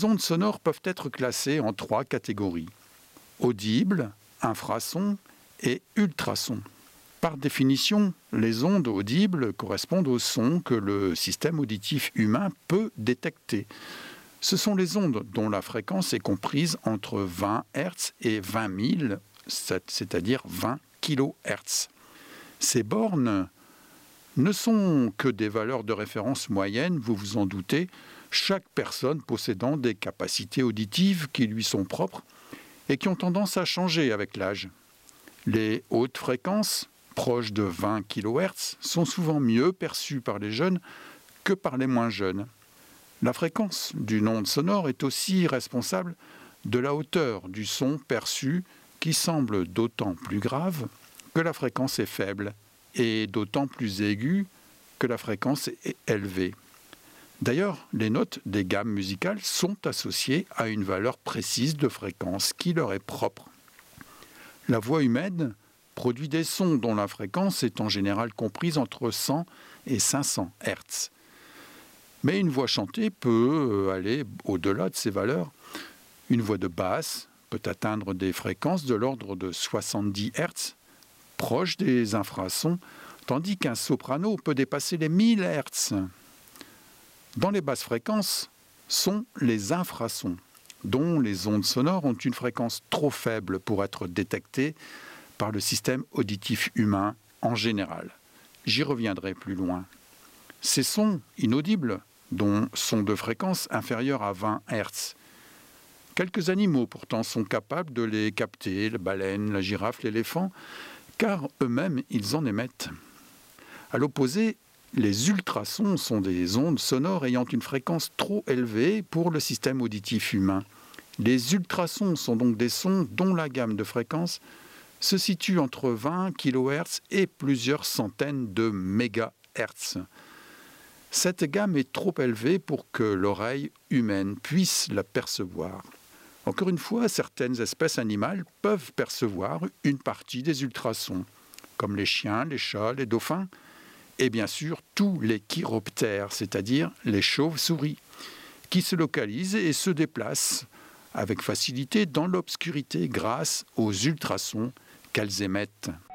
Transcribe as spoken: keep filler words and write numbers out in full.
Les ondes sonores peuvent être classées en trois catégories: audibles, infrasons et ultrasons. Par définition, les ondes audibles correspondent aux sons que le système auditif humain peut détecter. Ce sont les ondes dont la fréquence est comprise entre vingt hertz et vingt mille, c'est-à-dire vingt kilohertz. Ces bornes ne sont que des valeurs de référence moyennes, vous vous en doutez, chaque personne possédant des capacités auditives qui lui sont propres et qui ont tendance à changer avec l'âge. Les hautes fréquences, proches de vingt kilohertz, sont souvent mieux perçues par les jeunes que par les moins jeunes. La fréquence d'une onde sonore est aussi responsable de la hauteur du son perçu, qui semble d'autant plus grave que la fréquence est faible et d'autant plus aiguë que la fréquence est élevée. D'ailleurs, les notes des gammes musicales sont associées à une valeur précise de fréquence qui leur est propre. La voix humaine produit des sons dont la fréquence est en général comprise entre cent et cinq cents hertz. Mais une voix chantée peut aller au-delà de ces valeurs. Une voix de basse peut atteindre des fréquences de l'ordre de soixante-dix hertz, proche des infrasons, tandis qu'un soprano peut dépasser les mille hertz. Dans les basses fréquences sont les infrasons, dont les ondes sonores ont une fréquence trop faible pour être détectées par le système auditif humain en général. J'y reviendrai plus loin. Ces sons inaudibles, dont sont de fréquences inférieures à vingt hertz. Quelques animaux pourtant sont capables de les capter, la baleine, la girafe, l'éléphant, car eux-mêmes ils en émettent. À l'opposé, les ultrasons sont des ondes sonores ayant une fréquence trop élevée pour le système auditif humain. Les ultrasons sont donc des sons dont la gamme de fréquences se situe entre vingt kilohertz et plusieurs centaines de mégahertz. Cette gamme est trop élevée pour que l'oreille humaine puisse la percevoir. Encore une fois, certaines espèces animales peuvent percevoir une partie des ultrasons, comme les chiens, les chats, les dauphins, et bien sûr tous les chiroptères, c'est-à-dire les chauves-souris, qui se localisent et se déplacent avec facilité dans l'obscurité grâce aux ultrasons qu'elles émettent.